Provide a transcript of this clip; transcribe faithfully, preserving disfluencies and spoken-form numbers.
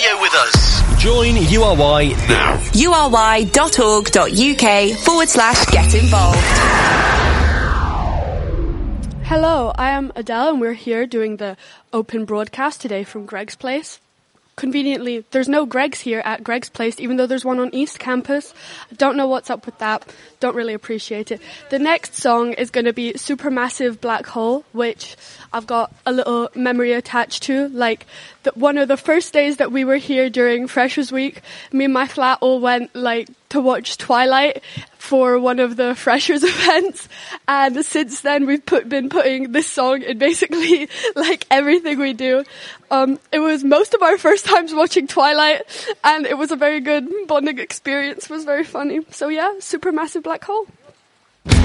radio with us. Join U R Y now. U R Y dot org dot U K forward slash get involved. Hello, I am Adele and we're here doing the open broadcast today from Greg's Place. Conveniently, there's no Greg's here at Greg's Place, even though there's one on East Campus. I don't know what's up with that. Don't really appreciate it. The next song is going to be Supermassive Black Hole, which I've got a little memory attached to. Like, the, one of the first days that we were here during Freshers Week, me and my flat all went, like, to watch Twilight for one of the Freshers events. And since then, we've put, been putting this song in basically, like, everything we do. Um, it was most of our first times watching Twilight, and it was a very good bonding experience. It was very funny. So yeah, Supermassive Black Hole.